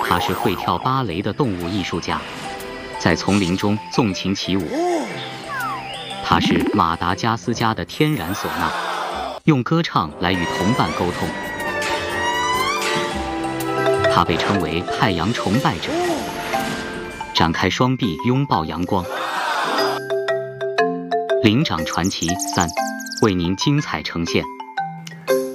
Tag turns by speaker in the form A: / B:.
A: 他是会跳芭蕾的动物艺术家，在丛林中纵情起舞。他是马达加斯加的天然唢呐，用歌唱来与同伴沟通。他被称为太阳崇拜者，展开双臂拥抱阳光。灵长传奇3为您精彩呈现。